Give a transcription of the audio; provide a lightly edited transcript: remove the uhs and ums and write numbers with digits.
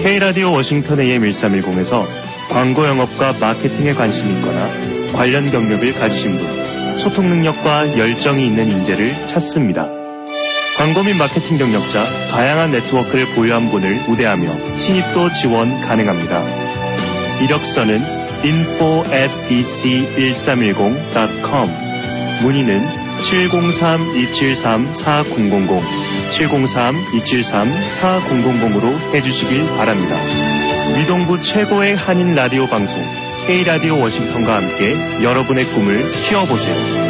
K라디오 워싱턴 AM 1310에서 광고 영업과 마케팅에 관심이 있거나 관련 경력을 가지신 분, 소통 능력과 열정이 있는 인재를 찾습니다. 광고 및 마케팅 경력자, 다양한 네트워크를 보유한 분을 우대하며 신입도 지원 가능합니다. 이력서는 info@ec1310.com, 문의는 703-273-4000, 703-273-4000으로 해주시길 바랍니다. 위동부 최고의 한인 라디오 방송 K라디오 워싱턴과 함께 여러분의 꿈을 키워보세요.